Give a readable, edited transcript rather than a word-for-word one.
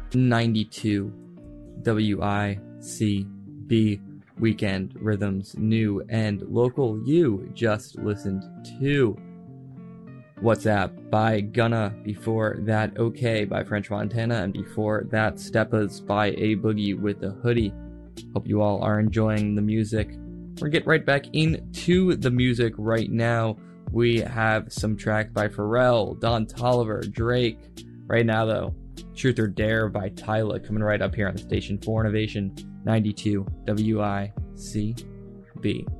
92 WICB Weekend Rhythms, new and local. You just listened to WhatsApp by Gunna, before that OK by French Montana, and before that Steppas by A Boogie with a Hoodie. Hope you all are enjoying the music. We're gonna get right back into the music right now. We have some tracks by Pharrell, Don Toliver, Drake. Right now though, Truth or Dare by Tyla coming right up here on the station for Innovation 92 WICB.